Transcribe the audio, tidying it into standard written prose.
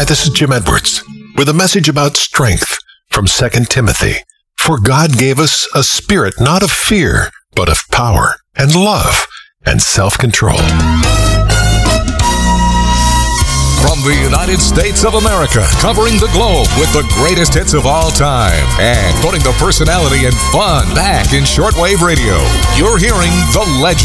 Hi, this is Jim Edwards with a message about strength from 2 Timothy. For God gave us a spirit not of fear, but of power and love and self-control. From the United States of America, covering the globe with the greatest hits of all time and putting the personality and fun back in shortwave radio, you're hearing the legend.